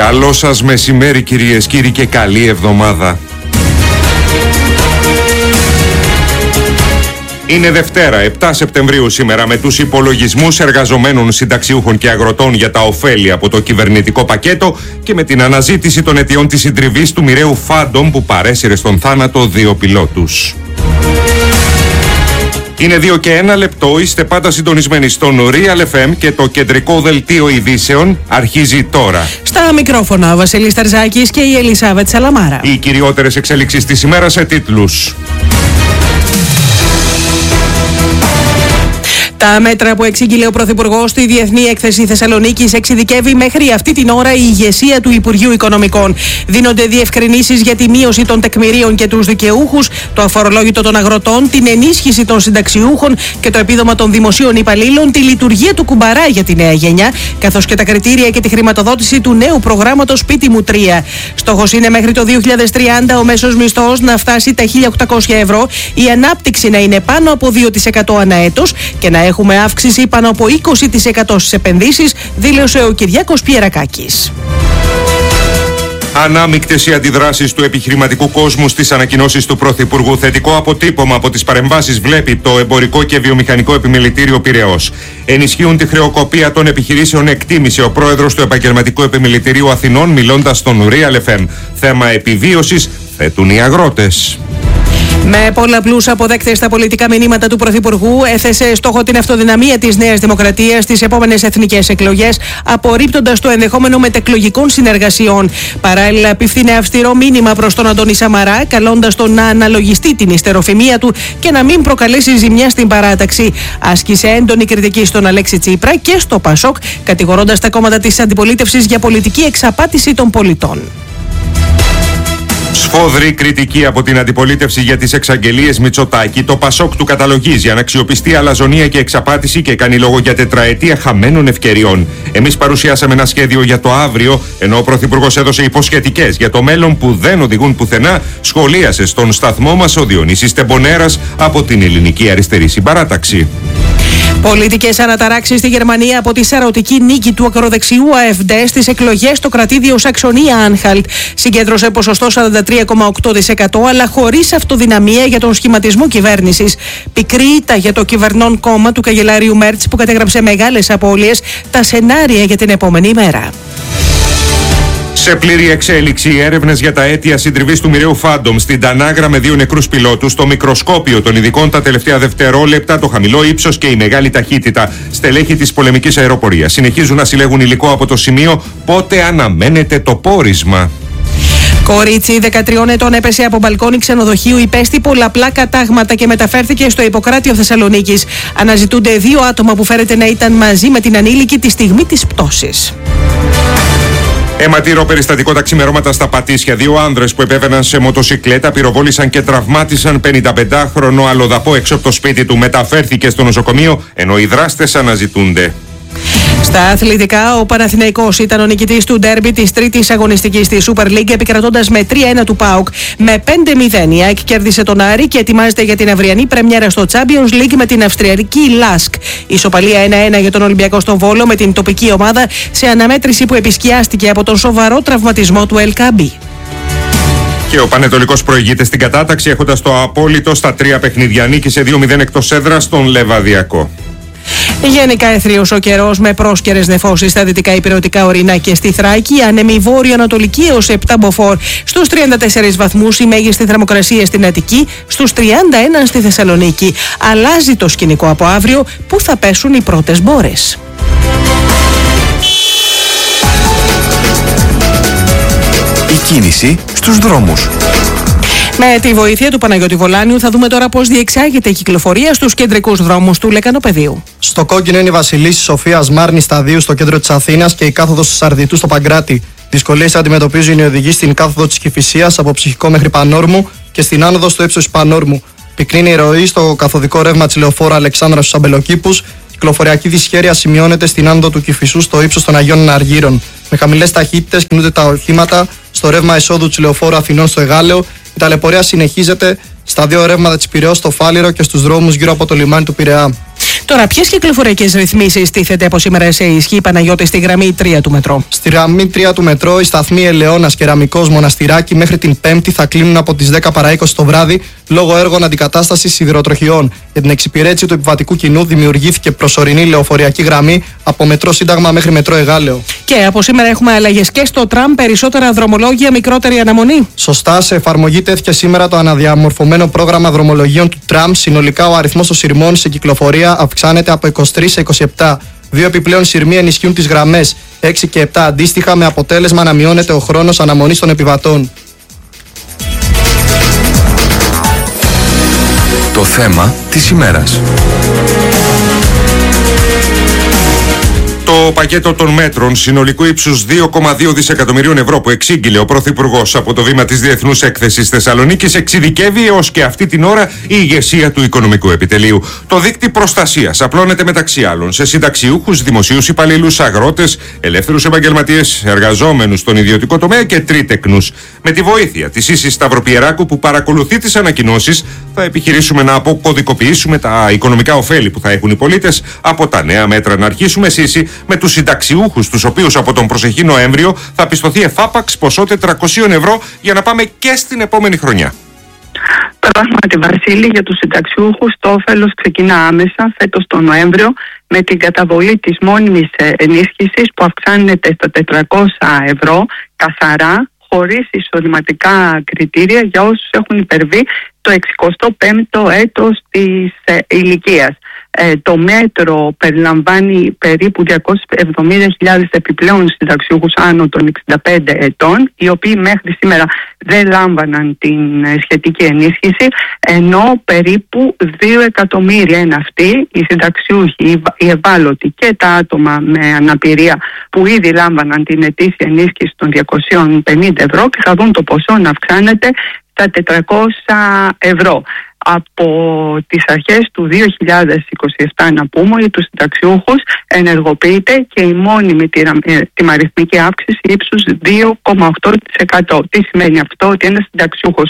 Καλό σας μεσημέρι κυρίες, κύριοι, και καλή εβδομάδα. Είναι Δευτέρα, 7 Σεπτεμβρίου σήμερα, με τους υπολογισμούς εργαζομένων, συνταξιούχων και αγροτών για τα ωφέλη από το κυβερνητικό πακέτο και με την αναζήτηση των αιτιών της συντριβής του μοιραίου Phantom που παρέσυρε στον θάνατο 2 πιλότους. Είναι 2 και 1 λεπτό, είστε πάντα συντονισμένοι στον Real FM και το κεντρικό δελτίο ειδήσεων αρχίζει τώρα. Στα μικρόφωνα ο Βασίλης Ταρζάκης και η Ελισάβετ Σαλαμάρα. Οι κυριότερες εξελίξεις της ημέρας σε τίτλους. Τα μέτρα που εξήγηλε ο Πρωθυπουργός στη Διεθνή Έκθεση Θεσσαλονίκης εξειδικεύει μέχρι αυτή την ώρα η ηγεσία του Υπουργείου Οικονομικών. Δίνονται διευκρινήσεις για τη μείωση των τεκμηρίων και τους δικαιούχους, το αφορολόγητο των αγροτών, την ενίσχυση των συνταξιούχων και το επίδομα των δημοσίων υπαλλήλων, τη λειτουργία του κουμπαρά για τη νέα γενιά, καθώς και τα κριτήρια και τη χρηματοδότηση του νέου προγράμματος Σπίτι μου 3. Στόχος είναι μέχρι το 2030 ο μέσος μισθός να φτάσει τα 1.800 ευρώ, η ανάπτυξη να είναι πάνω από 2% ανά έτος και να έχουμε αύξηση πάνω από 20% στις επενδύσεις, δήλωσε ο Κυριάκος Πιερακάκης. Ανάμεικτες οι αντιδράσεις του επιχειρηματικού κόσμου στις ανακοινώσεις του Πρωθυπουργού. Θετικό αποτύπωμα από τις παρεμβάσεις βλέπει το Εμπορικό και Βιομηχανικό Επιμελητήριο Πειραιώς. Ενισχύουν τη χρεοκοπία των επιχειρήσεων, εκτίμησε ο πρόεδρος του Επαγγελματικού Επιμελητηρίου Αθηνών, μιλώντας στον Real FM. Θέμα επιβίωσης θέτουν οι αγρότες. Με πολλαπλούς αποδέκτες στα πολιτικά μηνύματα του Πρωθυπουργού, έθεσε στόχο την αυτοδυναμία της Νέας Δημοκρατίας στις επόμενες εθνικές εκλογές, απορρίπτοντας το ενδεχόμενο μετεκλογικών συνεργασιών. Παράλληλα, απίφθινε αυστηρό μήνυμα προς τον Αντώνη Σαμαρά, καλώντας τον να αναλογιστεί την υστεροφημία του και να μην προκαλέσει ζημιά στην παράταξη. Άσκησε έντονη κριτική στον Αλέξη Τσίπρα και στο Πασόκ, κατηγορώντας τα κόμματα της αντιπολίτευσης για πολιτική εξαπάτηση των πολιτών. Σφόδρη κριτική από την αντιπολίτευση για τις εξαγγελίες Μητσοτάκη. Το Πασόκ του καταλογίζει αναξιοπιστία, αλαζονία και εξαπάτηση και κάνει λόγο για τετραετία χαμένων ευκαιριών. Εμείς παρουσιάσαμε ένα σχέδιο για το αύριο, ενώ ο Πρωθυπουργός έδωσε υποσχετικές για το μέλλον που δεν οδηγούν πουθενά, σχολίασε στον σταθμό μας ο Διονύσης Τεμπονέρας από την Ελληνική Αριστερή Συμπαράταξη. Πολιτικές αναταράξεις στη Γερμανία από τη σαρωτική νίκη του ακροδεξιού AfD στις εκλογές στο κρατήδιο Σαξονία-Άνχαλτ. Συγκέντρωσε ποσοστό 43,8% αλλά χωρίς αυτοδυναμία για τον σχηματισμό κυβέρνησης. Πικρή ήττα για το κυβερνών κόμμα του καγκελάριου Μέρτς που κατέγραψε μεγάλες απώλειες, τα σενάρια για την επόμενη ημέρα. Σε πλήρη εξέλιξη οι έρευνες για τα αίτια συντριβής του μοιραίου Phantom στην Τανάγρα με 2 νεκρούς πιλότους, το μικροσκόπιο των ειδικών τα τελευταία δευτερόλεπτα, το χαμηλό ύψος και η μεγάλη ταχύτητα. Στελέχη της πολεμικής αεροπορίας συνεχίζουν να συλλέγουν υλικό από το σημείο. Πότε αναμένεται το πόρισμα? Κορίτσι 13 ετών έπεσε από μπαλκόνι ξενοδοχείου, υπέστη πολλαπλά κατάγματα και μεταφέρθηκε στο Ιπποκράτιο Θεσσαλονίκης. Αναζητούνται 2 άτομα που φέρεται να ήταν μαζί με την ανήλικη τη στιγμή της πτώσης. Αιματήρο περιστατικό τα ξημερώματα στα Πατήσια. 2 άνδρες που επέβαιναν σε μοτοσικλέτα πυροβόλησαν και τραυμάτισαν 55χρονο αλλοδαπό έξω από το σπίτι του. Μεταφέρθηκε στο νοσοκομείο ενώ οι δράστες αναζητούνται. Στα αθλητικά, ο Παναθηναϊκός ήταν ο νικητής του ντέρμπι της τρίτης αγωνιστικής στη Super League, επικρατώντας με 3-1 του ΠΑΟΚ. Με 5-0 η ΑΕΚ κέρδισε τον Άρη και ετοιμάζεται για την αυριανή πρεμιέρα στο Champions League με την αυστριακή Lask. Ισοπαλία 1-1 για τον Ολυμπιακό στον Βόλο με την τοπική ομάδα σε αναμέτρηση που επισκιάστηκε από τον σοβαρό τραυματισμό του El Kabi. Και ο Πανετολικός προηγείται στην κατάταξη έχοντας το απόλυτο στα 3 παιχνίδια. Νίκησε 2-0 εκτός έδρας στον Λεβαδιακό. Γενικά αιθρίος ο καιρός με πρόσκαιρες νεφώσεις στα δυτικά ηπειρωτικά ορεινά και στη Θράκη, άνεμη βόρειο-ανατολική έως 7 μποφόρ. Στους 34 βαθμούς η μέγιστη θερμοκρασία στην Αττική, στους 31 στη Θεσσαλονίκη. Αλλάζει το σκηνικό από αύριο που θα πέσουν οι πρώτες μπόρες. Η κίνηση στους δρόμους. Με τη βοήθεια του Παναγιώτη Βολάνιου θα δούμε τώρα πώς διεξάγεται η κυκλοφορία στους κεντρικούς δρόμους του Λεκανοπεδίου. Στο κόκκινο είναι η Βασιλίσσης Σοφίας Μάρνης Σταδίου στο κέντρο της Αθήνας και η κάθοδος του Σαρδιτού στο Παγκράτη. Δυσκολίες αντιμετωπίζουν οι οδηγοί στην κάθοδο της Κηφισίας από Ψυχικό μέχρι Πανόρμου και στην άνοδο στο ύψος της Πανόρμου. Πυκνή η ροή στο καθοδικό ρεύμα της λεωφόρου Αλεξάνδρα στους Αμπελοκήπους. Κυκλοφοριακή δυσχέρεια σημειώνεται στην άνοδο του Κηφισού στο ύψος των Αγίων Αργύρων. Με χαμηλές ταχύτητες κινούνται τα οχήματα στο ρεύμα εισόδου της λεωφόρου Αθηνών στο Εγάλεο. Η ταλαιπωρία συνεχίζεται στα 2 ρεύματα της Πειραιώς στο Φάληρο και στους δρόμους γύρω από το λιμάνι του Πειραιά. Τώρα, ποιες κυκλοφοριακές ρυθμίσεις τίθεται από σήμερα σε ισχύ, Παναγιώτη, στη γραμμή 3 του μετρό? Στη γραμμή 3 του μετρό, οι σταθμοί Ελαιώνας, Κεραμικός, Μοναστηράκι μέχρι την Πέμπτη θα κλείνουν από τις 10 παρά 20 το βράδυ λόγω έργων αντικατάστασης σιδηροτροχιών. Για την εξυπηρέτηση του επιβατικού κοινού δημιουργήθηκε προσωρινή λεωφοριακή γραμμή από μετρό Σύνταγμα μέχρι μετρό Εγάλεο. Και από σήμερα έχουμε αλλαγές και στο τραμ, περισσότερα δρομολόγια, μικρότερη αναμονή. Σωστά, σε εφαρμογή τέθηκε σήμερα το αναδιαμορφωμένο πρόγραμμα δρομολογίων του τραμ. Συνολικά ο αριθμός των σειρμών σε κυκλοφορία αυξάνεται από 23 σε 27. Δύο επιπλέον σειρμοί ενισχύουν τις γραμμές 6 και 7 αντίστοιχα, με αποτέλεσμα να μειώνεται ο χρόνος αναμονής των επιβατών. Το θέμα της ημέρας. Το πακέτο των μέτρων συνολικού ύψους 2,2 δισεκατομμυρίων ευρώ που εξήγηλε ο Πρωθυπουργός από το βήμα της Διεθνούς Έκθεσης Θεσσαλονίκης εξειδικεύει έως και αυτή την ώρα η ηγεσία του Οικονομικού Επιτελείου. Το δίκτυ προστασίας απλώνεται μεταξύ άλλων σε συνταξιούχους, δημοσίους υπαλλήλους, αγρότες, ελεύθερους επαγγελματίες, εργαζόμενους στον ιδιωτικό τομέα και τρίτεκνους. Με τη βοήθεια της Ίσης Σταυροπιεράκου που παρακολουθεί τις ανακοινώσεις, θα επιχειρήσουμε να αποκωδικοποιήσουμε τα οικονομικά ωφέλη που θα έχουν οι πολίτες από τα νέα μέτρα. Να αρχίσουμε, Σύση, με τους συνταξιούχους, τους οποίους από τον προσεχή Νοέμβριο θα πιστωθεί εφάπαξ ποσό 400 ευρώ για να πάμε και στην επόμενη χρονιά. Πράγματι, Βασίλη, για τους συνταξιούχους το όφελος ξεκινά άμεσα φέτος τον Νοέμβριο με την καταβολή της μόνιμης ενίσχυσης που αυξάνεται στα 400 ευρώ καθαρά, χωρίς εισοδηματικά κριτήρια για όσους έχουν υπερβεί το 65ο έτος της ηλικίας. Το μέτρο περιλαμβάνει περίπου 270.000 επιπλέον συνταξιούχους άνω των 65 ετών, οι οποίοι μέχρι σήμερα δεν λάμβαναν την σχετική ενίσχυση, ενώ περίπου 2 εκατομμύρια είναι αυτοί οι συνταξιούχοι, οι ευάλωτοι και τα άτομα με αναπηρία που ήδη λάμβαναν την ετήσια ενίσχυση των 250 ευρώ και θα δουν το ποσό να αυξάνεται στα 400 ευρώ. Από τις αρχές του 2027, να πούμε, για τους συνταξιούχους ενεργοποιείται και η μόνιμη τιμαριθμική αύξηση ύψους 2,8%. Τι σημαίνει αυτό? Ότι ένας συνταξιούχος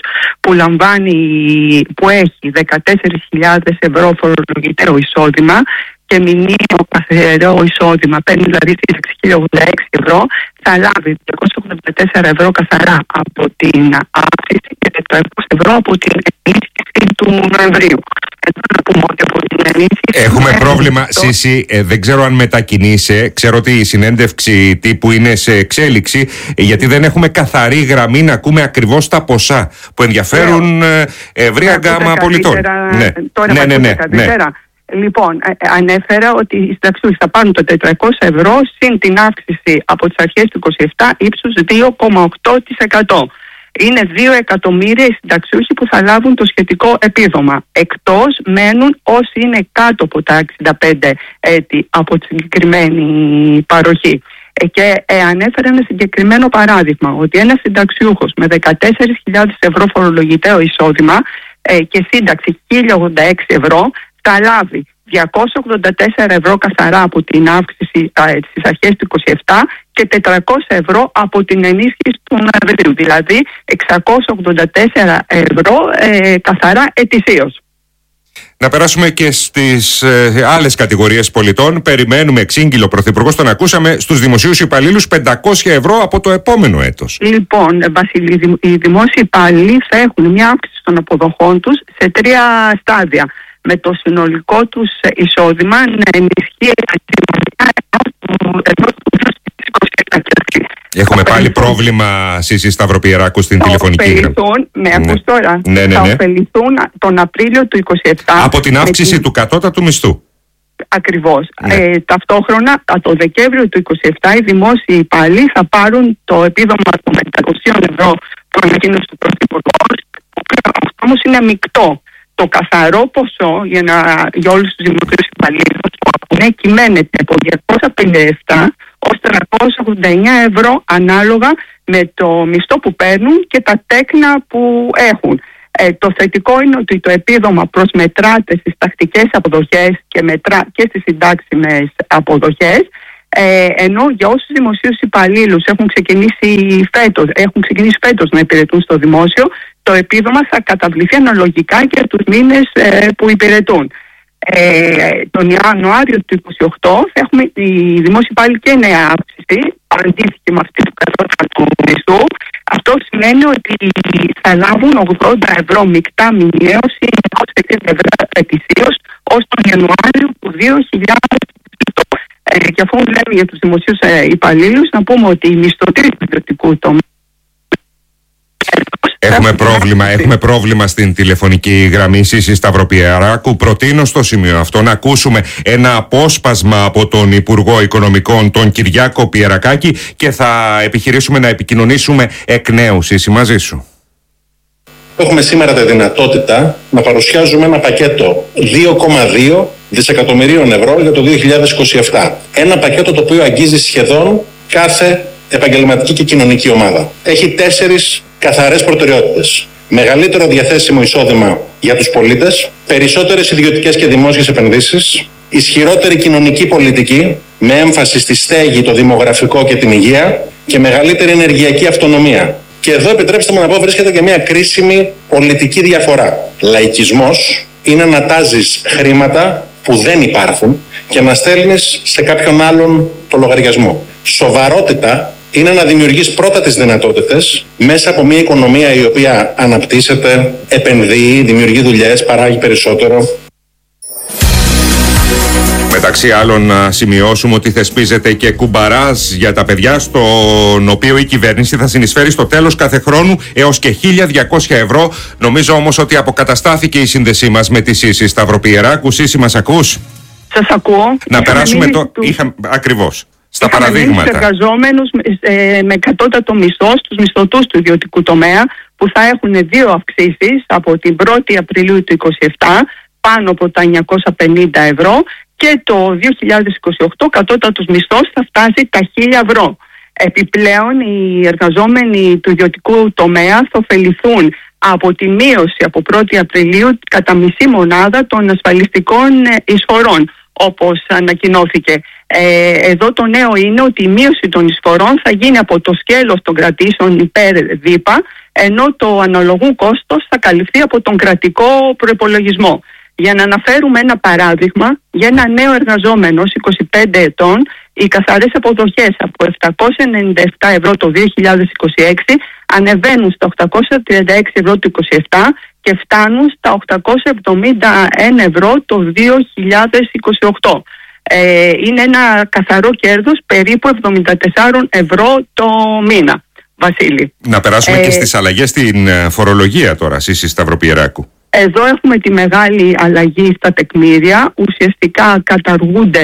που έχει 14.000 ευρώ φορολογητέο εισόδημα και μηνιαίο καθαρό εισόδημα, παίρνει δηλαδή σύνταξη 1.086 ευρώ, θα λάβει 284 ευρώ καθαρά από την αύξηση και 400 ευρώ από την ενίσχυση του Νοεμβρίου. Εδώ να πούμε ότι από την ενίσχυση... Έχουμε πρόβλημα, Σύση, δεν ξέρω αν μετακινείσαι. Ξέρω ότι η συνέντευξη τύπου είναι σε εξέλιξη, γιατί δεν έχουμε καθαρή γραμμή να ακούμε ακριβώς τα ποσά που ενδιαφέρουν ευρεία γκάμα πολιτών. Ναι. Λοιπόν, ανέφερα ότι οι συνταξιούχοι θα πάρουν το 400 ευρώ συν την αύξηση από τις αρχές του 27 ύψους 2,8%. Είναι 2 εκατομμύρια οι συνταξιούχοι που θα λάβουν το σχετικό επίδομα. Εκτός μένουν όσοι είναι κάτω από τα 65 έτη από τη συγκεκριμένη παροχή. Και ανέφερα ένα συγκεκριμένο παράδειγμα, ότι ένας συνταξιούχος με 14.000 ευρώ φορολογητέο εισόδημα και σύνταξη 1.086 ευρώ θα λάβει 284 ευρώ καθαρά από την αύξηση στις αρχές του 27 και 400 ευρώ από την ενίσχυση του Νοεμβρίου, δηλαδή 684 ευρώ καθαρά ετησίως. Να περάσουμε και στις άλλες κατηγορίες πολιτών. Περιμένουμε εξήγηλο Πρωθυπουργός, τον ακούσαμε, στους δημοσίους υπαλλήλους 500 ευρώ από το επόμενο έτος. Λοιπόν, Βασίλη, οι δημόσιοι υπαλλήλοι θα έχουν μια αύξηση των αποδοχών τους σε 3 στάδια, με το συνολικό τους εισόδημα να ενισχύει Έχουμε πάλι πρόβλημα, Σύση Σταυροπιεράκου, στην τηλεφωνική γραμμή. Ακούς τώρα. Ναι. Θα ωφεληθούν τον Απρίλιο του 27 από την αύξηση του κατώτατου μισθού. Ακριβώς. Ταυτόχρονα, το Δεκέμβριο του 27 οι δημόσιοι υπάλληλοι θα πάρουν το επίδομα των 500 ευρώ που ανακοίνωσε του Πρωθυπουργού, αυτό όμως είναι μεικτό. Το καθαρό ποσό για όλους τους δημοσίους υπαλλήλους που κυμαίνεται από 257 ως 389 ευρώ ανάλογα με το μισθό που παίρνουν και τα τέκνα που έχουν. Το θετικό είναι ότι το επίδομα προσμετράται στις τακτικές αποδοχές και στις συντάξιμες αποδοχές, ενώ για όσους δημοσίους υπαλλήλους έχουν ξεκινήσει φέτος να υπηρετούν στο δημόσιο, το επίδομα θα καταβληθεί αναλογικά για τους μήνες που υπηρετούν. τον Ιανουάριο του 2028 θα έχουμε η δημόσια υπάλληλη και νέα αύξηση, αντίστοιχη με αυτή του κατώτατου μισθού. Αυτό σημαίνει ότι θα λάβουν 80 ευρώ μεικτά μηνιαίωση, 260 ευρώ ετησίως ως τον Ιανουάριο του 2028. Και αφού λέμε για τους δημοσίους υπαλλήλους, να πούμε ότι οι μισθωτοί του ιδιωτικού τομέα. Έχουμε πρόβλημα στην τηλεφωνική γραμμή Σύση Σταυροπιεράκου. Προτείνω στο σημείο αυτό να ακούσουμε ένα απόσπασμα από τον Υπουργό Οικονομικών, τον Κυριάκο Πιερακάκη, και θα επιχειρήσουμε να επικοινωνήσουμε εκ νέου. Σύση, μαζί σου. Έχουμε σήμερα τη δυνατότητα να παρουσιάζουμε ένα πακέτο 2,2 δισεκατομμυρίων ευρώ για το 2027. Ένα πακέτο το οποίο αγγίζει σχεδόν κάθε επαγγελματική και κοινωνική ομάδα. Έχει 4 καθαρές προτεραιότητες. Μεγαλύτερο διαθέσιμο εισόδημα για τους πολίτες, περισσότερες ιδιωτικές και δημόσιες επενδύσεις, ισχυρότερη κοινωνική πολιτική με έμφαση στη στέγη, το δημογραφικό και την υγεία και μεγαλύτερη ενεργειακή αυτονομία. Και εδώ επιτρέψτε μου να πω βρίσκεται και μια κρίσιμη πολιτική διαφορά. Λαϊκισμός είναι να τάζεις χρήματα που δεν υπάρχουν και να στέλνεις σε κάποιον άλλον το λογαριασμό. Σοβαρότητα είναι να δημιουργείς πρώτα τις δυνατότητες μέσα από μια οικονομία η οποία αναπτύσσεται, επενδύει, δημιουργεί δουλειές, παράγει περισσότερο. Μεταξύ άλλων, να σημειώσουμε ότι θεσπίζεται και κουμπαράζ για τα παιδιά, στον οποίο η κυβέρνηση θα συνεισφέρει στο τέλος κάθε χρόνου έως και 1.200 ευρώ. Νομίζω όμως ότι αποκαταστάθηκε η σύνδεσή μας με τη Σύση Σταυροπιεράκου. Σύση, μας ακούς? Σας ακούω. Να περάσουμε ακριβώς στα παραδείγματα. Τους εργαζόμενους με κατώτατο μισθό, στους μισθωτούς του ιδιωτικού τομέα, που θα έχουν 2 αυξήσεις από την 1η Απριλίου του 2027, πάνω από τα 950 ευρώ, και το 2028 κατώτατος μισθός θα φτάσει τα 1.000 ευρώ. Επιπλέον, οι εργαζόμενοι του ιδιωτικού τομέα θα ωφεληθούν από τη μείωση από 1η Απριλίου κατά μισή μονάδα των ασφαλιστικών εισφορών, όπως ανακοινώθηκε. Εδώ το νέο είναι ότι η μείωση των εισφορών θα γίνει από το σκέλος των κρατήσεων υπέρ ΔΥΠΑ, ενώ το αναλογούν κόστος θα καλυφθεί από τον κρατικό προϋπολογισμό. Για να αναφέρουμε ένα παράδειγμα, για ένα νέο εργαζόμενο 25 ετών, οι καθαρές αποδοχές από 797 ευρώ το 2026 ανεβαίνουν στα 836 ευρώ το 2027 και φτάνουν στα 871 ευρώ το 2028. Είναι ένα καθαρό κέρδος περίπου 74 ευρώ το μήνα. Βασίλη. Να περάσουμε και στις αλλαγές στην φορολογία τώρα, Σύση Σταυροπιεράκου. Εδώ έχουμε τη μεγάλη αλλαγή στα τεκμήρια. Ουσιαστικά καταργούνται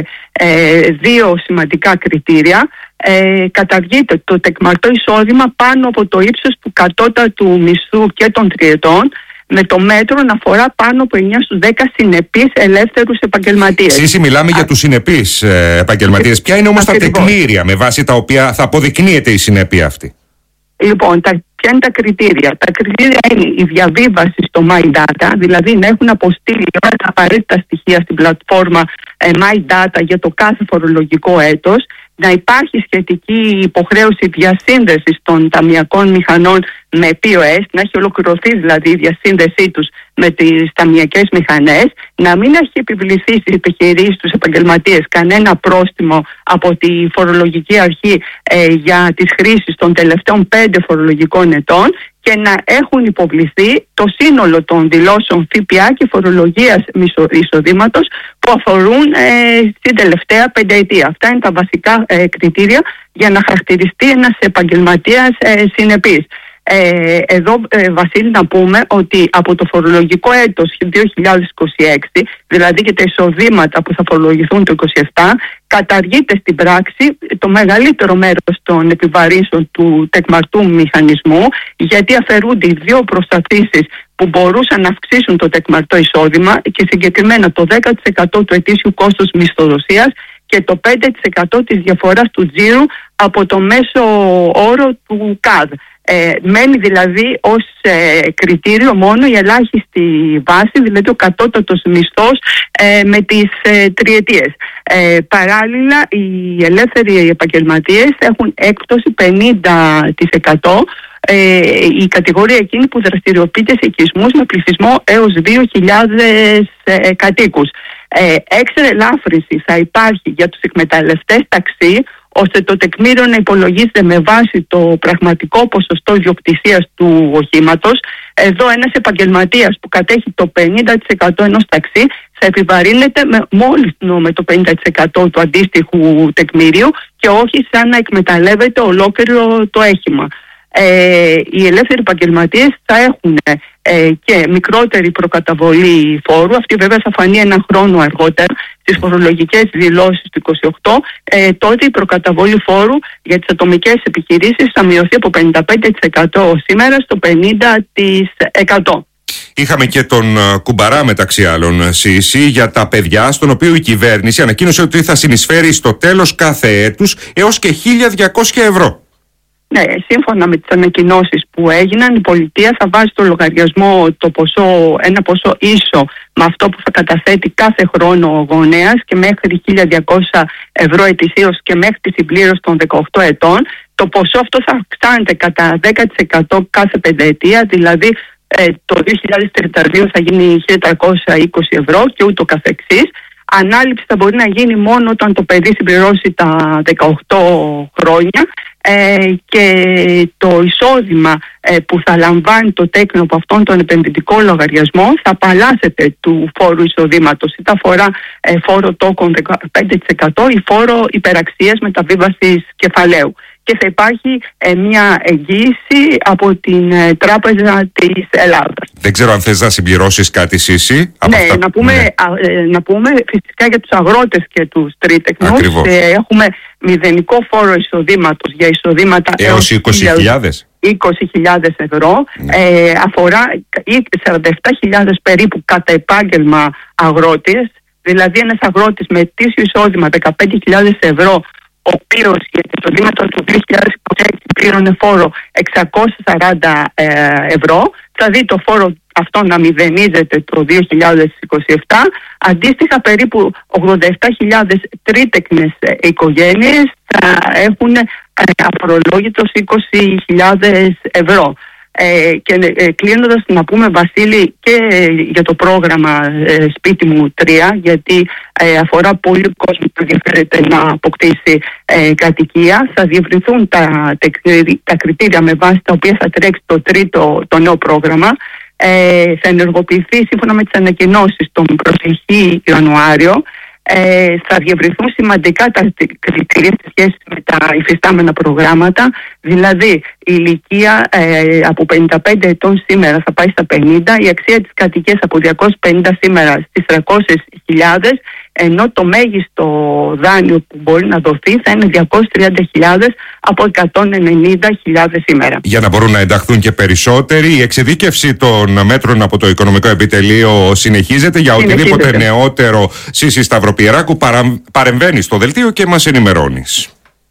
2 σημαντικά κριτήρια. Καταργείται το τεκμαρτό εισόδημα πάνω από το ύψος του κατώτατου μισθού και των τριετών, με το μέτρο να αφορά πάνω από 9 στους 10 συνεπείς ελεύθερους επαγγελματίες. Σύση, μιλάμε για τους συνεπείς επαγγελματίες. Ποια είναι όμως τα τεκμήρια με βάση τα οποία θα αποδεικνύεται η συνέπεια αυτή? Λοιπόν, ποια είναι τα κριτήρια? Τα κριτήρια είναι η διαβίβαση στο MyData, δηλαδή να έχουν αποστείλει όλα τα απαραίτητα στοιχεία στην πλατφόρμα MyData για το κάθε φορολογικό έτος, να υπάρχει σχετική υποχρέωση διασύνδεσης των ταμειακών μηχανών με POS, να έχει ολοκληρωθεί δηλαδή η διασύνδεσή τους με τις ταμειακές μηχανές, να μην έχει επιβληθεί στις επιχειρήσεις, στους επαγγελματίες, κανένα πρόστιμο από τη φορολογική αρχή για τις χρήσεις των τελευταίων 5 φορολογικών ετών, και να έχουν υποβληθεί το σύνολο των δηλώσεων ΦΠΑ και φορολογίας εισοδήματος που αφορούν στην τελευταία 5 ετία. Αυτά είναι τα βασικά κριτήρια για να χαρακτηριστεί ένας επαγγελματίας συνεπής. Εδώ, Βασίλη, να πούμε ότι από το φορολογικό έτος 2026, δηλαδή και τα εισοδήματα που θα φορολογηθούν το 2027, καταργείται στην πράξη το μεγαλύτερο μέρος των επιβαρύνσεων του τεκμαρτού μηχανισμού, γιατί αφαιρούνται οι 2 προσταθήσεις που μπορούσαν να αυξήσουν το τεκμαρτό εισόδημα, και συγκεκριμένα το 10% του ετήσιου κόστους μισθοδοσίας και το 5% της διαφοράς του τζίρου από το μέσο όρο του ΚΑΔ. Μένει δηλαδή ως κριτήριο μόνο η ελάχιστη βάση, δηλαδή ο κατώτατος μισθός με τις τριετίες. Παράλληλα, οι ελεύθεροι επαγγελματίες έχουν έκπτωση 50% η κατηγορία εκείνη που δραστηριοποιείται σε οικισμούς με πληθυσμό έως 2.000 κατοίκους. Εξελάφρυνση θα υπάρχει για τους εκμεταλλευτές ταξί, ώστε το τεκμήριο να υπολογίζεται με βάση το πραγματικό ποσοστό ιδιοκτησίας του οχήματος. Εδώ ένας επαγγελματίας που κατέχει το 50% ενός ταξί θα επιβαρύνεται μόλις με το 50% του αντίστοιχου τεκμήριου και όχι σαν να εκμεταλλεύεται ολόκληρο το όχημα. Οι ελεύθεροι επαγγελματίες θα έχουν και μικρότερη προκαταβολή φόρου. Αυτή βέβαια θα φανεί ένα χρόνο αργότερα στις φορολογικές δηλώσεις του 28. Τότε η προκαταβολή φόρου για τις ατομικές επιχειρήσεις θα μειωθεί από 55% σήμερα στο 50%. Είχαμε και τον Κουμπαρά μεταξύ άλλων, Σύση, για τα παιδιά, στον οποίο η κυβέρνηση ανακοίνωσε ότι θα συνεισφέρει στο τέλος κάθε έτους έως και 1.200 ευρώ. Ναι, σύμφωνα με τις ανακοινώσεις που έγιναν, η πολιτεία θα βάζει στο λογαριασμό ένα ποσό ίσο με αυτό που θα καταθέτει κάθε χρόνο ο γονέας και μέχρι 1.200 ευρώ ετησίως και μέχρι τη συμπλήρωση των 18 ετών. Το ποσό αυτό θα αυξάνεται κατά 10% κάθε πενταετία, δηλαδή το 2032 θα γίνει 1.320 ευρώ και ούτω καθεξής. Ανάληψη θα μπορεί να γίνει μόνο όταν το παιδί συμπληρώσει τα 18 χρόνια και το εισόδημα που θα λαμβάνει το τέκνο από αυτόν τον επενδυτικό λογαριασμό θα απαλλάσσεται του φόρου εισοδήματος, είτε αφορά φόρο τόκων 15% ή φόρο υπεραξίας μεταβίβασης κεφαλαίου. Και θα υπάρχει μια εγγύηση από την Τράπεζα της Ελλάδας. Δεν ξέρω αν θες να συμπληρώσεις κάτι, Σύση. Ναι, να πούμε φυσικά για τους αγρότες και τους τρίτεκνους. Έχουμε μηδενικό φόρο εισοδήματος για εισοδήματα έως 20.000. 20.000 ευρώ. Αφορά 47.000 περίπου κατά επάγγελμα αγρότες. Δηλαδή ένας αγρότης με ετήσιο εισόδημα 15.000 ευρώ, ο οποίος για τα εισοδήματα του 2026 πλήρωνε φόρο 640 ευρώ, θα δει το φόρο αυτό να μηδενίζεται το 2027. Αντίστοιχα περίπου 87.000 τρίτεκνες οικογένειες θα έχουν αφορολόγητος 20.000 ευρώ. Και κλείνοντας να πούμε, Βασίλη, και για το πρόγραμμα Σπίτι μου 3, γιατί αφορά πολύ κόσμο που ενδιαφέρεται να αποκτήσει κατοικία, θα διευρυνθούν τα κριτήρια με βάση τα οποία θα τρέξει το νέο πρόγραμμα. Θα ενεργοποιηθεί σύμφωνα με τις ανακοινώσεις τον προσεχή Ιανουάριο. Θα διευρυνθούν σημαντικά τα κριτήρια σε σχέση με τα υφιστάμενα προγράμματα, δηλαδή η ηλικία από 55 ετών σήμερα θα πάει στα 50, η αξία της κατοικίας από 250 σήμερα στις 300.000, ενώ το μέγιστο δάνειο που μπορεί να δοθεί θα είναι 230.000 από 190.000 σήμερα. Για να μπορούν να ενταχθούν και περισσότεροι, η εξειδίκευση των μέτρων από το Οικονομικό Επιτελείο συνεχίζεται. Για οτιδήποτε νεότερο, Σύση Σταυροπιεράκου, παρεμβαίνει στο δελτίο και μας ενημερώνεις.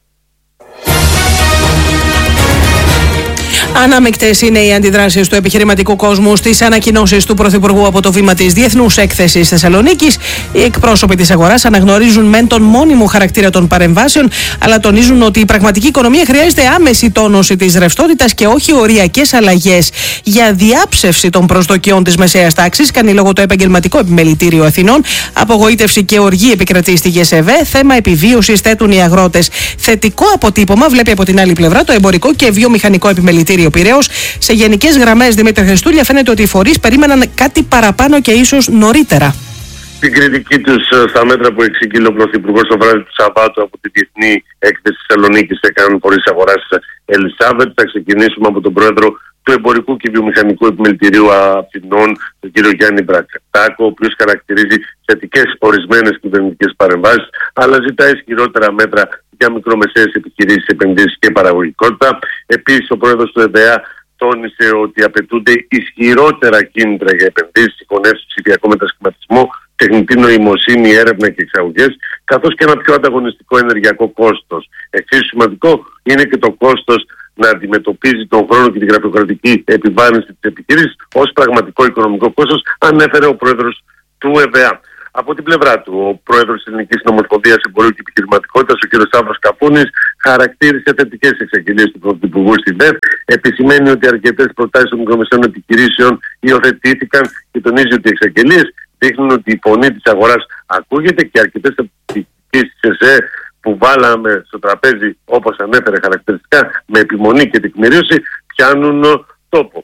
Ανάμεικτες είναι οι αντιδράσεις του επιχειρηματικού κόσμου στις ανακοινώσεις του Πρωθυπουργού από το βήμα της Διεθνούς Έκθεσης Θεσσαλονίκης. Οι εκπρόσωποι της αγοράς αναγνωρίζουν μεν τον μόνιμο χαρακτήρα των παρεμβάσεων, αλλά τονίζουν ότι η πραγματική οικονομία χρειάζεται άμεση τόνωση της ρευστότητας και όχι οριακές αλλαγές. Για διάψευση των προσδοκιών της μεσαίας τάξης κάνει λόγο το Επαγγελματικό Επιμελητήριο Αθηνών. Απογοήτευση και οργή επικρατεί στη ΓΕΣΕΒΕ. Θέμα επιβίωσης θέτουν οι αγρότες. Θετικό αποτύπωμα βλέπει από την άλλη πλευρά το Εμπορικό και Βιομηχανικό Επιμελητήριο Πειραιώς. Σε γενικές γραμμές, Δημήτρη Χριστούλια, φαίνεται ότι οι φορείς περίμεναν κάτι παραπάνω και ίσως νωρίτερα. Την κριτική τους στα μέτρα που εξήγηλε ο Πρωθυπουργός το βράδυ του Σαββάτου από τη Διεθνή Έκθεση Θεσσαλονίκης έκαναν φορείς αγοράς Ελισάβετ. Θα ξεκινήσουμε από τον Πρόεδρο του Εμπορικού και Βιομηχανικού Επιμελητηρίου Αθηνών, τον κύριο Γιάννη Μπρακτάκο, ο οποίος χαρακτηρίζει θετικές ορισμένες κυβερνητικές παρεμβάσεις, αλλά ζητά ισχυρότερα μέτρα για μικρομεσαίες επιχειρήσεις, επενδύσεις και παραγωγικότητα. Επίσης, ο πρόεδρος του ΕΔΕΑ τόνισε ότι απαιτούνται ισχυρότερα κίνητρα για επενδύσεις, συγχωνεύσεις, ψηφιακό μετασχηματισμό, τεχνητή νοημοσύνη, έρευνα και εξαγωγές, καθώς και ένα πιο ανταγωνιστικό ενεργειακό κόστος. Εξίσου σημαντικό είναι και το κόστος να αντιμετωπίζει τον χρόνο και την γραφειοκρατική επιβάρυνση της επιχείρησης ως πραγματικό οικονομικό κόστος, ανέφερε ο πρόεδρος του ΕΔΕΑ. Από την πλευρά του, ο πρόεδρος της Ελληνικής Νομοσπονδίας Εμπορίου και Επιχειρηματικότητας, ο κ. Σταύρος Καππούνης, χαρακτήρισε θετικές εξαγγελίες του Πρωθυπουργού στη ΔΕΦ. Επισημαίνει ότι αρκετές προτάσεις των μικρομεσαίων επιχειρήσεων υιοθετήθηκαν και τονίζει ότι οι εξαγγελίες δείχνουν ότι η φωνή της αγοράς ακούγεται και αρκετές επιχειρήσεις της ΕΣΕ που βάλαμε στο τραπέζι, όπως ανέφερε χαρακτηριστικά, με επιμονή και τεκμηρίωση, πιάνουν τόπο.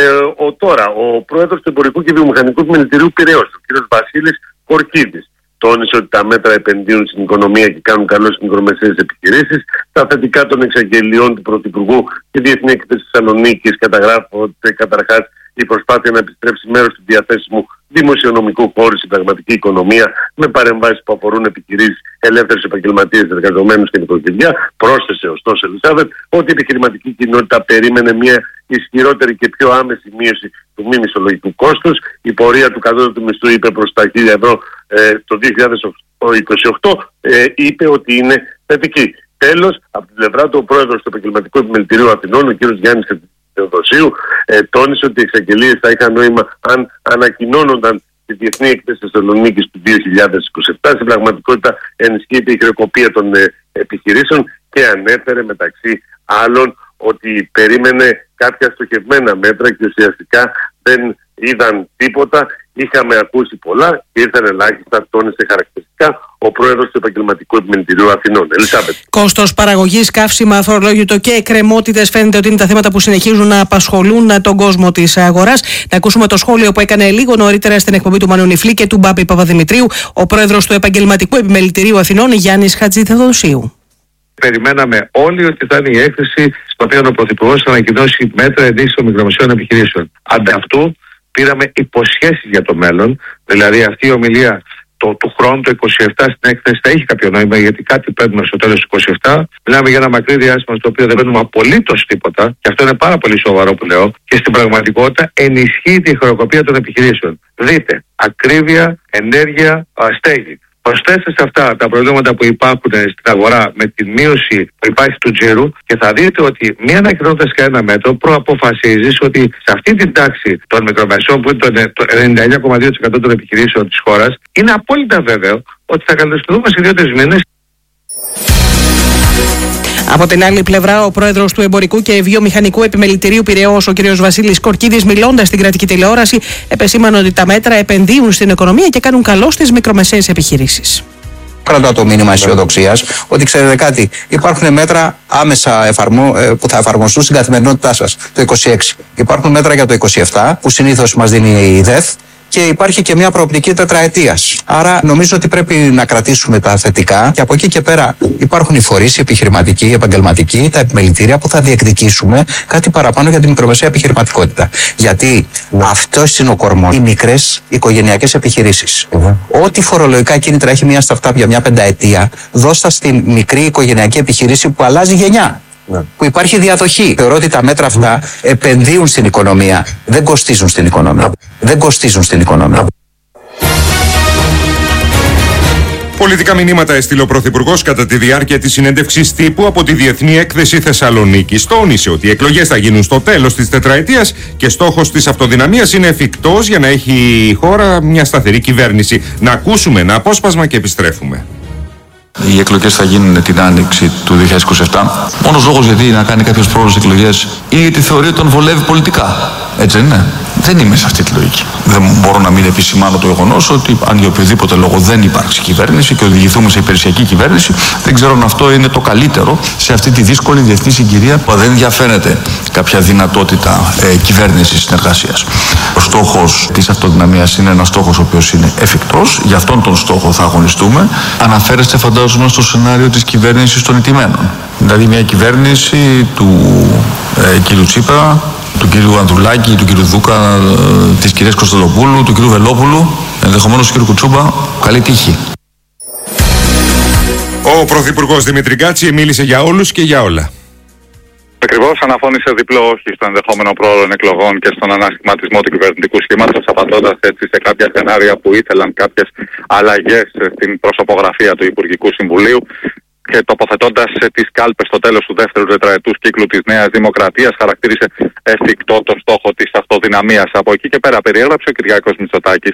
Ο πρόεδρος του Εμπορικού και Βιομηχανικού Επιμελητηρίου Πειραιώς, ο κ. Βασίλης Κορκίδης, τόνισε ότι τα μέτρα επενδύουν στην οικονομία και κάνουν καλό στις μικρομεσαίες επιχειρήσεις. Τα θετικά των εξαγγελιών του Πρωθυπουργού και Διεθνή Έκθεση Θεσσαλονίκης καταγράφονται καταρχάς η προσπάθεια να επιστρέψει μέρος του διαθέσιμου δημοσιονομικού χώρου στην πραγματική οικονομία με παρεμβάσεις που αφορούν επιχειρήσεις, ελεύθερους επαγγελματίες, εργαζομένους και νοικοκυριά. Πρόσθεσε ωστόσο η Ελισάβετ ότι η επιχειρηματική κοινότητα περίμενε μια ισχυρότερη και πιο άμεση μείωση του μη μισθολογικού κόστους. Η πορεία του κατώτατου μισθού, είπε, προς τα 1.000 ευρώ το 2028, είπε ότι είναι θετική. Τέλος, από την πλευρά του, ο πρόεδρος του Επαγγελματικού Επιμελητηρίου Αθηνών, ο κ. Γιάννης Θεοδοσίου, τόνισε ότι οι εξαγγελίες θα είχαν νόημα αν ανακοινώνονταν στη Διεθνή Έκθεση Θεσσαλονίκης του 2027. Στην πραγματικότητα ενισχύεται η χρεοκοπία των επιχειρήσεων και ανέφερε μεταξύ άλλων ότι περίμενε κάποια στοχευμένα μέτρα και ουσιαστικά δεν είδαν τίποτα. Είχαμε ακούσει πολλά και ήρθαν ελάχιστα, τόνισε χαρακτηριστικά ο πρόεδρος του Επαγγελματικού Επιμελητηρίου Αθηνών. Ελισάβετ. Κόστος παραγωγής, καύσιμα, αφορολόγητο και εκκρεμότητες φαίνεται ότι είναι τα θέματα που συνεχίζουν να απασχολούν τον κόσμο της αγοράς. Να ακούσουμε το σχόλιο που έκανε λίγο νωρίτερα στην εκπομπή του Μανού Νιφλή και του Μπάμπη Παπαδημητρίου ο πρόεδρος του Επαγγελματικού Επιμελητηρίου Αθηνών, Γιάννης Χατζηθεοδοσίου. Περιμέναμε όλοι ότι θα είναι η έκθεση στο οποίο ο Πρωθυπουργός θα ανακοινώσει μέτρα ενίσχυσης των μικρομεσαίων επιχειρήσεων. Αντί αυτού, πήραμε υποσχέσεις για το μέλλον, δηλαδή αυτή η ομιλία του χρόνου, το 27 στην έκθεση, θα έχει κάποιο νόημα, γιατί κάτι παίρνουμε στο τέλος του 27. Μιλάμε για ένα μακρύ διάστημα στο οποίο δεν παίρνουμε απολύτως τίποτα, και αυτό είναι πάρα πολύ σοβαρό που λέω, και στην πραγματικότητα ενισχύει η χρεοκοπία των επιχειρήσεων. Δείτε, ακρίβεια, ενέργεια, στέγη. Προσθέστε σε αυτά τα προβλήματα που υπάρχουν στην αγορά με τη μείωση που υπάρχει του τζίρου και θα δείτε ότι μία ανακοινώνοντας κανένα μέτρο προαποφασίζεις ότι σε αυτή την τάξη των μικρομεσαίων, που είναι το 99,2% των επιχειρήσεων της χώρας, είναι απόλυτα βέβαιο ότι θα καταστηθούμε σε 2-3 μήνες. Από την άλλη πλευρά, ο πρόεδρος του Εμπορικού και Βιομηχανικού Επιμελητηρίου Πειραιώς, ο κ. Βασίλης Κορκίδης, μιλώντας στην κρατική τηλεόραση, επεσήμανε ότι τα μέτρα επενδύουν στην οικονομία και κάνουν καλό στις μικρομεσαίες επιχειρήσεις. Κρατάω το μήνυμα αισιοδοξίας ότι, ξέρετε κάτι, υπάρχουν μέτρα άμεσα που θα εφαρμοστούν στην καθημερινότητά σας το 26. Υπάρχουν μέτρα για το 27 που συνήθως μας δίνει η ΔΕΦ. Και υπάρχει και μια προοπτική τετραετίας. Άρα νομίζω ότι πρέπει να κρατήσουμε τα θετικά και από εκεί και πέρα υπάρχουν οι φορείς, οι επιχειρηματικοί, οι επαγγελματικοί, τα επιμελητήρια που θα διεκδικήσουμε κάτι παραπάνω για τη μικρομεσαία επιχειρηματικότητα. Γιατί αυτός είναι ο κορμός. Οι μικρές οικογενειακές επιχειρήσεις. Ό,τι φορολογικά κίνητρα έχει μια startup για μια πενταετία, δώστα στη μικρή οικογενειακή επιχειρήση που αλλάζει γενιά. Που υπάρχει διαδοχή. Θεωρώ ότι τα μέτρα αυτά επενδύουν στην οικονομία. Δεν κοστίζουν στην οικονομία. Δεν κοστίζουν στην οικονομία. Πολιτικά μηνύματα έστειλε ο Πρωθυπουργός κατά τη διάρκεια της συνέντευξης τύπου από τη Διεθνή Έκθεση Θεσσαλονίκης. Τόνισε ότι οι εκλογές θα γίνουν στο τέλος της τετραετίας και στόχος της αυτοδυναμίας είναι εφικτός για να έχει η χώρα μια σταθερή κυβέρνηση. Να ακούσουμε ένα απόσπασμα και επιστρέφουμε. Οι εκλογές θα γίνουν την άνοιξη του 2027. Μόνος λόγος γιατί να κάνει κάποιος πρόεδρος εκλογές είναι γιατί θεωρεί ότι τον βολεύει πολιτικά. Έτσι δεν είναι? Δεν είμαι σε αυτή τη λογική. Δεν μπορώ να μην επισημάνω το γεγονός ότι αν για οποιοδήποτε λόγο δεν υπάρξει κυβέρνηση και οδηγηθούμε σε υπηρεσιακή κυβέρνηση, δεν ξέρω αν αυτό είναι το καλύτερο σε αυτή τη δύσκολη διεθνή συγκυρία που δεν διαφαίνεται κάποια δυνατότητα κυβέρνησης συνεργασίας. Ο στόχος της αυτοδυναμίας είναι ένας στόχος ο οποίος είναι εφικτός. Για αυτόν τον στόχο θα αγωνιστούμε. Αναφέρεστε, φαντάζομαι, στο σενάριο της κυβέρνησης των ηττημένων. Δηλαδή μια κυβέρνηση του κ. Τσίπρα, του κ. Ανδρουλάκη, του κ. Δούκα, της κυρίας Κωνσταντοπούλου, του κ. Βελόπουλου, ενδεχομένως του κ. Κουτσούμπα. Καλή τύχη. Ο Πρωθυπουργός Δημήτρη Γκάτση μίλησε για όλους και για όλα. Ακριβώς, αναφώνησε διπλό όχι στο ενδεχόμενο πρόωρων εκλογών και στον ανασχηματισμό του κυβερνητικού σχήματος, απαντώντας έτσι σε κάποια σενάρια που ήθελαν κάποιες αλλαγές στην προσωπογραφία του Υπουργικού Συμβουλίου και τοποθετώντας τις κάλπες στο τέλος του δεύτερου τετραετούς κύκλου της Νέας Δημοκρατίας, χαρακτήρισε εφικτό το στόχο της αυτοδυναμίας. Από εκεί και πέρα περιέγραψε ο Κυριάκος Μητσοτάκης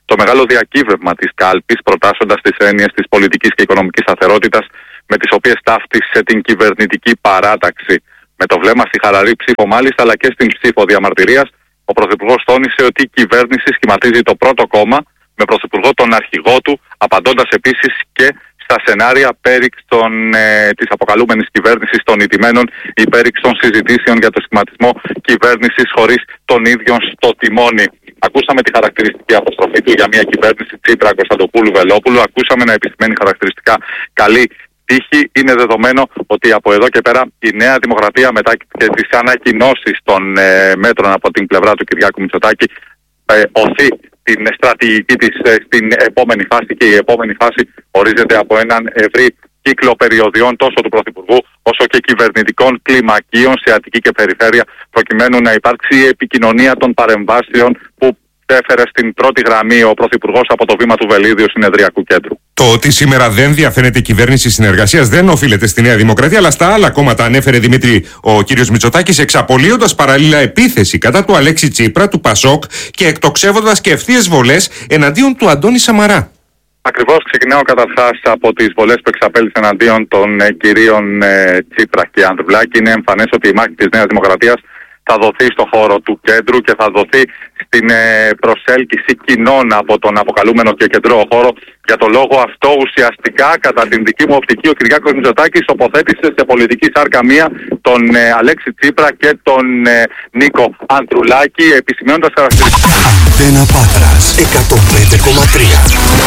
το μεγάλο διακύβευμα της κάλπης, προτάσσοντας τις έννοιες της πολιτικής και οικονομικής σταθερότητας, με τις οποίες ταύτισε την κυβερνητική παράταξη. Με το βλέμμα στη χαλαρή ψήφο μάλιστα, αλλά και στην ψήφο διαμαρτυρίας, ο Πρωθυπουργός τόνισε ότι η κυβέρνηση σχηματίζει το πρώτο κόμμα, με Πρωθυπουργό τον αρχηγό του, απαντώντας επίσης και στα σενάρια πέριξ της αποκαλούμενης κυβέρνησης των ηττημένων, η πέριξ των συζητήσεων για το σχηματισμό κυβέρνησης χωρίς τον ίδιο στο τιμόνι. Ακούσαμε τη χαρακτηριστική αποστροφή του για μια κυβέρνηση Τσίπρα, Κωνσταντοπούλου, Βελόπουλου. Ακούσαμε να επισημαίνει χαρακτηριστικά καλή τύχη. Είναι δεδομένο ότι από εδώ και πέρα η Νέα Δημοκρατία, μετά και τις ανακοινώσεις των μέτρων από την πλευρά του Κυριάκου Μητσοτάκη, οθεί την στρατηγική της στην επόμενη φάση, και η επόμενη φάση ορίζεται από έναν ευρύ κύκλο περιοδιών τόσο του Πρωθυπουργού όσο και κυβερνητικών κλιμακίων σε Αττική και Περιφέρεια, προκειμένου να υπάρξει η επικοινωνία των παρεμβάσεων που έφερε στην πρώτη γραμμή ο Πρωθυπουργός από το βήμα του Βελίδιου Συνεδριακού Κέντρου. Το ότι σήμερα δεν διαφαίνεται η κυβέρνηση συνεργασίας δεν οφείλεται στη Νέα Δημοκρατία, αλλά στα άλλα κόμματα, ανέφερε Δημήτρη ο κύριος Μητσοτάκης, εξαπολύοντας παραλλήλα επίθεση κατά του Αλέξη Τσίπρα, του Πασόκ, και εκτοξεύοντας και ευθείες βολές εναντίον του Αντώνη Σαμαρά. Ακριβώς, ξεκινάω καταρχάς από τις βολές που εξαπέλυσε εναντίον των κυρίων Τσίπρα και Ανδρουλάκη. Είναι εμφανές ότι η μάχη της Νέας Δημοκρατίας θα δοθεί στο χώρο του κέντρου και θα δοθεί στην προσέλκυση κοινών από τον αποκαλούμενο και κεντρό χώρο. Για το λόγο αυτό, ουσιαστικά, κατά την δική μου οπτική, ο Κυριάκος Μητσοτάκης τοποθέτησε σε πολιτική σάρκα μία τον Αλέξη Τσίπρα και τον Νίκο Ανδρουλάκη, επισημαίνοντας χαρακτηριστικά Αντένα Πάτρας 105,3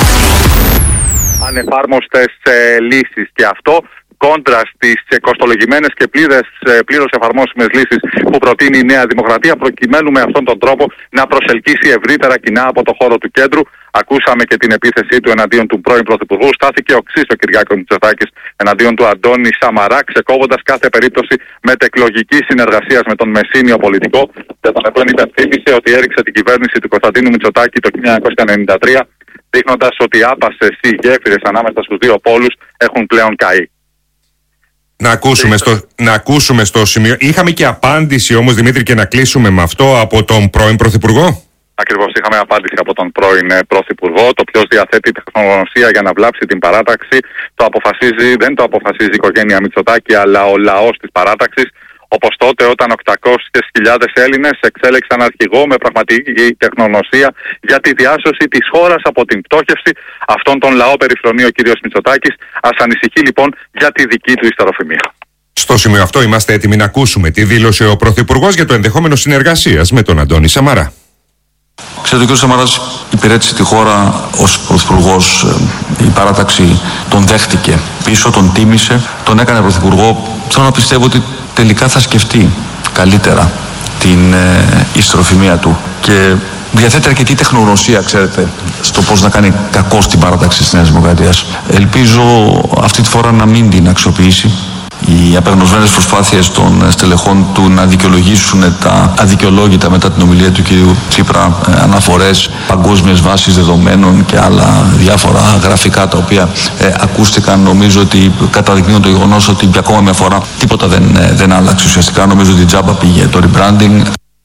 ανεφάρμοστες λύσεις, και αυτό κόντρα στις κοστολογημένες και πλήρως εφαρμόσιμες λύσεις που προτείνει η Νέα Δημοκρατία, προκειμένου με αυτόν τον τρόπο να προσελκύσει ευρύτερα κοινά από το χώρο του κέντρου. Ακούσαμε και την επίθεσή του εναντίον του πρώην Πρωθυπουργού. Στάθηκε οξύς ο Κυριάκος Μητσοτάκης εναντίον του Αντώνη Σαμαρά, ξεκόβοντας κάθε περίπτωση μετεκλογικής συνεργασίας με τον μεσήνιο πολιτικό. Και τον οποίον υπενθύμησε ότι έριξε την κυβέρνηση του Κωνσταντίνου Μητσοτάκη το 1993, δείχνοντας ότι άπασες οι γέφυρες ανάμεσα στους δύο πόλους έχουν πλέον καεί. Να ακούσουμε στο σημείο. Είχαμε και απάντηση όμως, Δημήτρη, και να κλείσουμε με αυτό, από τον πρώην Πρωθυπουργό. Ακριβώς, είχαμε απάντηση από τον πρώην Πρωθυπουργό. Το ποιος διαθέτει τεχνογνωσία για να βλάψει την παράταξη δεν το αποφασίζει η οικογένεια Μητσοτάκη, αλλά ο λαός της παράταξης. Όπως τότε, όταν 800.000 Έλληνες εξέλεξαν αρχηγό με πραγματική τεχνογνωσία για τη διάσωση της χώρας από την πτώχευση. Αυτόν τον λαό περιφρονεί ο κύριος Μητσοτάκης. Ας ανησυχεί λοιπόν για τη δική του ιστεροφημία. Στο σημείο αυτό είμαστε έτοιμοι να ακούσουμε τι δήλωσε ο Πρωθυπουργός για το ενδεχόμενο συνεργασίας με τον Αντώνη Σαμαρά. Ξέρετε, ο κ. Σαμαράς υπηρέτησε τη χώρα ως Πρωθυπουργός. Η παράταξη τον δέχτηκε πίσω, τον τίμησε, τον έκανε Πρωθυπουργό. Θέλω να πιστεύω ότι τελικά θα σκεφτεί καλύτερα την ιστεροφημία του και διαθέτει αρκετή τεχνογνωσία, ξέρετε, στο πώς να κάνει κακό στην παράταξη της Νέας Δημοκρατίας. Ελπίζω αυτή τη φορά να μην την αξιοποιήσει. Οι απεγνωσμένες προσπάθειες των στελεχών του να δικαιολογήσουν τα αδικαιολόγητα μετά την ομιλία του κ. Τσίπρα, αναφορές, παγκόσμιες βάσεις δεδομένων και άλλα διάφορα γραφικά τα οποία ακούστηκαν, νομίζω ότι καταδεικνύουν το γεγονός ότι για ακόμα μια φορά τίποτα δεν άλλαξε ουσιαστικά. Νομίζω ότι τζάμπα πήγε το rebranding.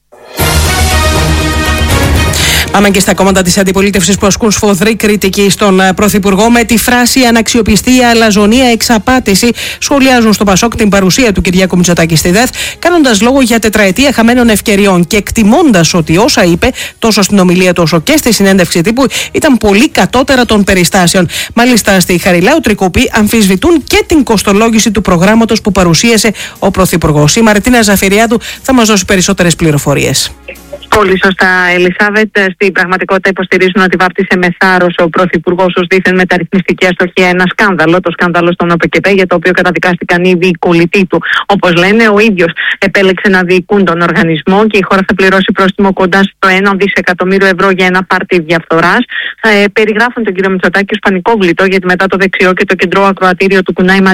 Πάμε και στα κόμματα της αντιπολίτευσης που ασκούν σφοδρή κριτική στον Πρωθυπουργό με τη φράση «αναξιοπιστία, αλαζονία, εξαπάτηση». Σχολιάζουν στο Πασόκ την παρουσία του Κυριάκου Μητσοτάκη στη ΔΕΘ, κάνοντας λόγο για τετραετία χαμένων ευκαιριών και εκτιμώντας ότι όσα είπε τόσο στην ομιλία του όσο και στη συνέντευξη τύπου ήταν πολύ κατώτερα των περιστάσεων. Μάλιστα, στη Χαριλάου Τρικούπη αμφισβητούν και την κοστολόγηση του προγράμματος που παρουσίασε ο Πρωθυπουργός. Η Μαρτίνα Ζαφυριάδου θα μας δώσει περισσότερες πληροφορίες. Πολύ σωστά, Ελισάβετ. Στην πραγματικότητα υποστηρίζουν ότι βάφτισε με θάρρος ο Πρωθυπουργός ως δίθεν μεταρρυθμιστική αστοχία ένα σκάνδαλο, το σκάνδαλο στον ΟΠΕΚΕΠΕ, για το οποίο καταδικάστηκαν ήδη οι κολλητοί του. Όπως λένε, ο ίδιος επέλεξε να διοικούν τον οργανισμό και η χώρα θα πληρώσει πρόστιμο κοντά στο 1 δισεκατομμύριο ευρώ για ένα πάρτι διαφθοράς. Περιγράφουν τον κύριο Μητσοτάκη ως πανικόβλητο, γιατί μετά το δεξιό και το κεντρό ακροατήριο του Κουνάι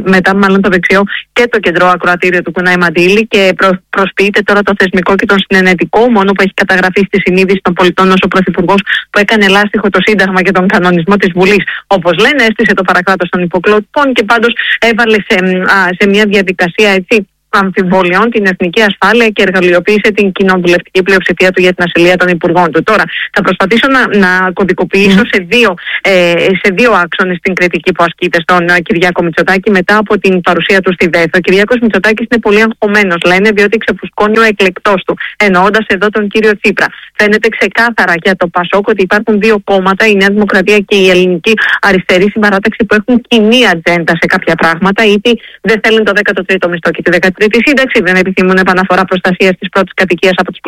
Μαντήλη, και προσποιείται τώρα το θεσμικό και τον συνενετικό, μόνο που έχει καταγραφεί στη συνείδηση των πολιτών ως ο Πρωθυπουργός που έκανε λάστιχο το Σύνταγμα και τον κανονισμό της Βουλής. Όπως λένε, έστησε το παρακράτος των υποκλοπών και πάντως έβαλε σε μια διαδικασία αμφιβολιών την εθνική ασφάλεια και εργαλειοποίησε την κοινοβουλευτική πλειοψηφία του για την ασυλία των υπουργών του. Τώρα, θα προσπαθήσω να κωδικοποιήσω σε δύο άξονες την κριτική που ασκείται στον Κυριάκο Μητσοτάκη μετά από την παρουσία του στη ΔΕΘ. Ο Κυριάκος Μητσοτάκης είναι πολύ αγχωμένος, λένε, διότι ξεφουσκώνει ο εκλεκτός του. Εννοώντας εδώ τον κύριο Τσίπρα. Φαίνεται ξεκάθαρα για το ΠΑΣΟΚ ότι υπάρχουν δύο κόμματα, η Νέα Δημοκρατία και η Ελληνική Αριστερή Συμπαράταξη, που έχουν κοινή ατζέντα σε κάποια πράγματα, είτε δεν θέλουν το 13ο μισθό και τη 13η σύνταξη, δεν επιθυμούν επαναφορά προστασίας της πρώτης κατοικίας από τους